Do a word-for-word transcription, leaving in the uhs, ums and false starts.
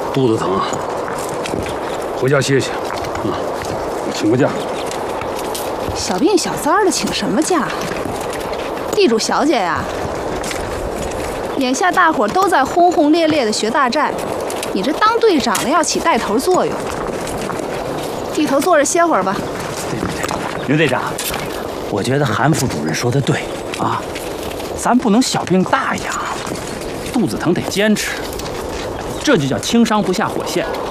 肚子疼啊，回家歇歇。啊，我请个假。 小病小灾的，请什么假？地主小姐呀，眼下大伙都在轰轰烈烈的学大寨，你这当队长的要起带头作用。地头坐着歇会儿吧。 对对对，刘队长，我觉得韩副主任说的对啊，咱不能小病大养，肚子疼得坚持，这就叫轻伤不下火线。